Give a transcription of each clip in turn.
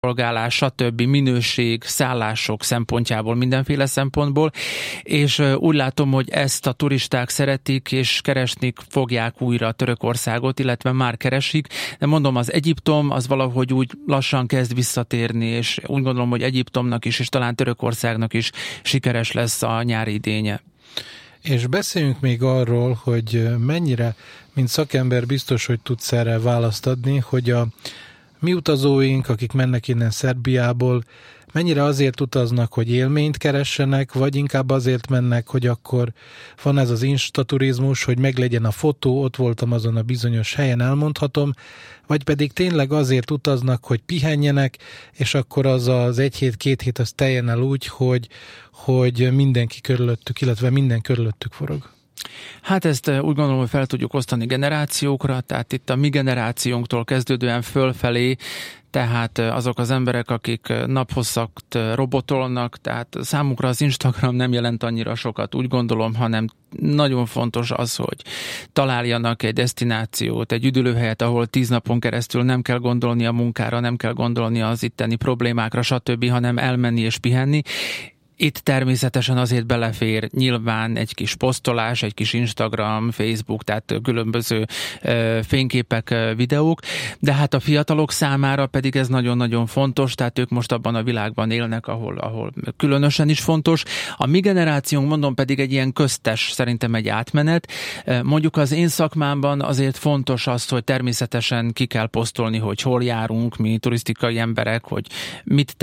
szolgálás, stb. Minőség, szállások szempontjából, mindenféle szempontból, és úgy látom, hogy ezt a turisták szeretik, és keresni fogják újra Törökországot, illetve már keresik, de mondom, az Egyiptom az valahogy úgy lassan kezd visszatérni, és úgy gondolom, hogy Egyiptomnak is, és talán Törökországnak is sikeres lesz a nyári idénye. És beszéljünk még arról, hogy mennyire, mint szakember biztos, hogy tudsz erre választ adni, hogy a mi utazóink, akik mennek innen Szerbiából, mennyire azért utaznak, hogy élményt keressenek, vagy inkább azért mennek, hogy akkor van ez az instaturizmus, hogy meglegyen a fotó, ott voltam azon a bizonyos helyen, elmondhatom, vagy pedig tényleg azért utaznak, hogy pihenjenek, és akkor az egy hét, 2 hét az teljen el úgy, hogy mindenki körülöttük, illetve minden körülöttük forog. Hát ezt úgy gondolom, hogy fel tudjuk osztani generációkra, tehát itt a mi generációnktól kezdődően fölfelé, tehát azok az emberek, akik naphosszat robotolnak, tehát számukra az Instagram nem jelent annyira sokat, úgy gondolom, hanem nagyon fontos az, hogy találjanak egy desztinációt, egy üdülőhelyet, ahol 10 napon keresztül nem kell gondolni a munkára, nem kell gondolni az itteni problémákra, stb., hanem elmenni és pihenni. Itt természetesen azért belefér nyilván egy kis posztolás, egy kis Instagram, Facebook, tehát különböző fényképek, videók, de hát a fiatalok számára pedig ez nagyon-nagyon fontos, tehát ők most abban a világban élnek, ahol különösen is fontos. A mi generációnk, mondom, pedig egy ilyen köztes, szerintem egy átmenet. Mondjuk az én szakmámban azért fontos az, hogy természetesen ki kell posztolni, hogy hol járunk, mi turisztikai emberek, hogy mit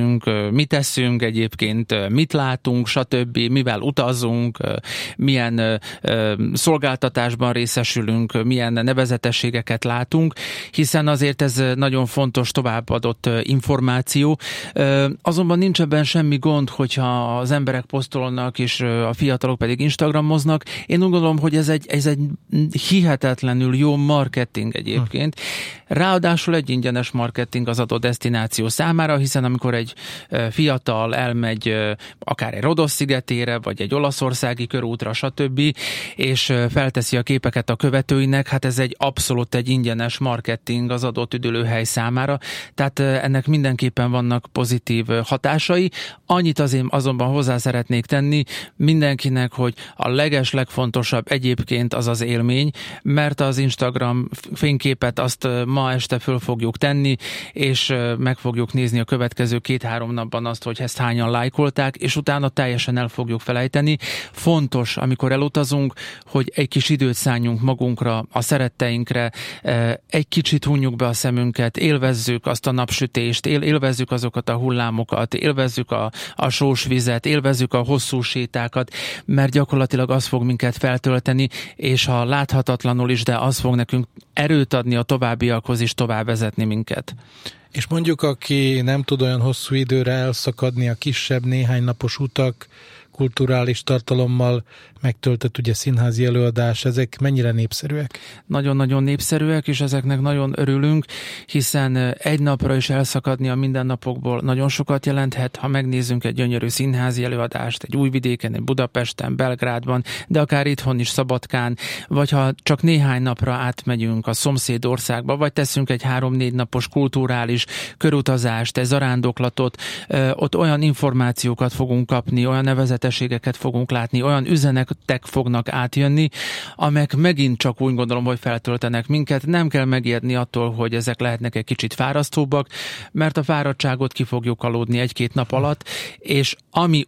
teszünk egyébként, mit látunk, stb., mivel utazunk, milyen szolgáltatásban részesülünk, milyen nevezetességeket látunk, hiszen azért ez nagyon fontos továbbadott információ. Azonban nincs ebben semmi gond, hogyha az emberek posztolnak, és a fiatalok pedig instagramoznak. Én úgy gondolom, hogy ez egy hihetetlenül jó marketing egyébként. Ráadásul egy ingyenes marketing az adott desztináció számára, hiszen amikor egy fiatal elmegy akár egy Rodosz szigetére, vagy egy olaszországi körútra, stb., és felteszi a képeket a követőinek, hát ez abszolút egy ingyenes marketing az adott üdülőhely számára, tehát ennek mindenképpen vannak pozitív hatásai. Annyit azonban hozzá szeretnék tenni mindenkinek, hogy a legfontosabb egyébként az az élmény, mert az Instagram fényképet azt ma este föl fogjuk tenni, és meg fogjuk nézni a következő 2-3 napban azt, hogy ezt hányan lájkolták, és utána teljesen el fogjuk felejteni. Fontos, amikor elutazunk, hogy egy kis időt szálljunk magunkra, a szeretteinkre, egy kicsit hunjuk be a szemünket, élvezzük azt a napsütést, élvezzük azokat a hullámokat, élvezzük a sós vizet, élvezzük a hosszú sétákat, mert gyakorlatilag az fog minket feltölteni, és ha láthatatlanul is, de az fog nekünk erőt adni a továbbiakhoz is, tovább vezetni minket. És mondjuk, aki nem tud olyan hosszú időre elszakadni, a kisebb, néhány napos utak, kulturális tartalommal megtöltött ugye színházi előadás, ezek mennyire népszerűek? Nagyon-nagyon népszerűek, és ezeknek nagyon örülünk, hiszen egy napra is elszakadni a mindennapokból nagyon sokat jelenthet, ha megnézzünk egy gyönyörű színházi előadást, egy Újvidéken, egy Budapesten, Belgrádban, de akár itthon is, Szabadkán, vagy ha csak néhány napra átmegyünk a szomszéd országba, vagy teszünk egy 3-4 napos kulturális körutazást, egy zarándoklatot, ott olyan információkat fogunk kapni, olyan nevezetességeket fogunk látni, olyan üzenetek fognak átjönni, amelyek megint csak úgy gondolom, hogy feltöltenek minket. Nem kell megijedni attól, hogy ezek lehetnek egy kicsit fárasztóbbak, mert a fáradtságot ki fogjuk aludni 1-2 nap alatt, és ami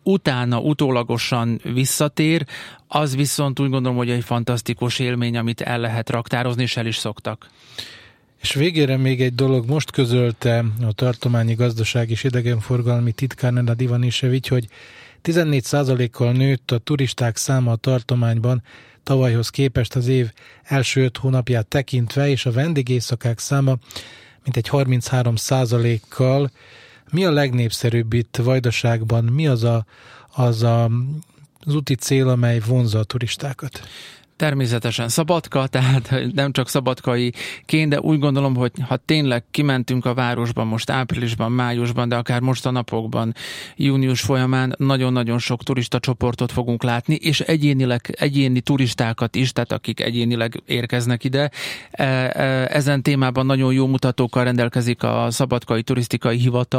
utólagosan visszatér, az viszont úgy gondolom, hogy egy fantasztikus élmény, amit el lehet raktározni, és el is szoktak. És végére még egy dolog, most közölte a tartományi gazdaság és idegenforgalmi titkár Nenad Ivanisevics, hogy 14%-kal nőtt a turisták száma a tartományban tavalyhoz képest az év első 5 hónapját tekintve, és a vendégészakák száma mintegy 33%-kal. Mi a legnépszerűbb itt Vajdaságban? Mi az úti cél, amely vonzza a turistákat? Természetesen Szabadka, tehát nem csak szabadkai kén, de úgy gondolom, hogy ha tényleg kimentünk a városban most áprilisban, májusban, de akár most a napokban, június folyamán nagyon-nagyon sok turista csoportot fogunk látni, és egyéni turistákat is, tehát akik egyénileg érkeznek ide. Ezen témában nagyon jó mutatókkal rendelkezik a Szabadkai Turisztikai Hivatal,